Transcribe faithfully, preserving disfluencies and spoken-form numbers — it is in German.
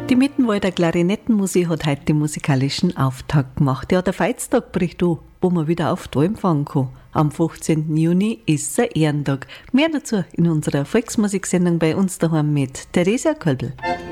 Die Mittenwalder Klarinettenmusik hat heute den musikalischen Auftakt gemacht. Ja, der Feiertag bricht an, wo man wieder auf die Alm fahren kann. Am fünfzehnten Juni ist ein Ehrentag. Mehr dazu in unserer Volksmusiksendung bei uns daheim mit Theresia Kölbl.